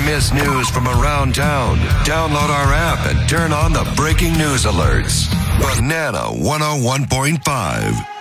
miss news from around town, download our app and turn on the breaking news alerts. Banana 101.5.